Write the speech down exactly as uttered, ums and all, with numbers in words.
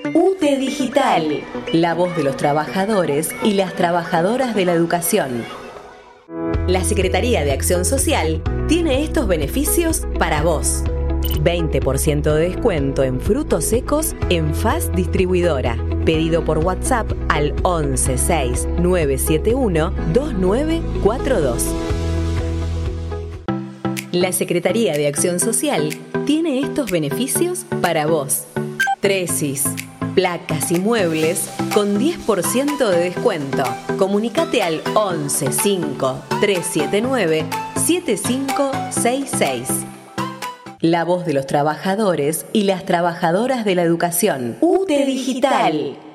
U T E Digital, la voz de los trabajadores y las trabajadoras de la educación. La Secretaría de Acción Social tiene estos beneficios para vos. veinte por ciento de descuento en frutos secos en F A S Distribuidora. Pedido por WhatsApp al once seis nueve siete uno dos nueve cuatro dos. La Secretaría de Acción Social tiene estos beneficios para vos. Tresis, placas y muebles con diez por ciento de descuento. Comunicate al once cinco tres siete nueve siete cinco seis seis. La voz de los trabajadores y las trabajadoras de la educación. U T E Digital.